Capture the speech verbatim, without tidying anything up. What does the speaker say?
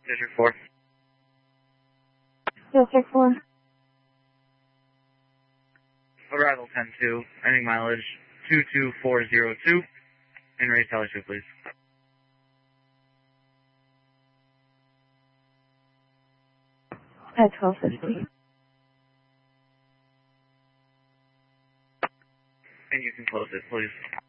District four. District four. Arrival ten two, ending mileage two two four zero two, and raise tally two, please. At twelve fifty. And you can close it, please.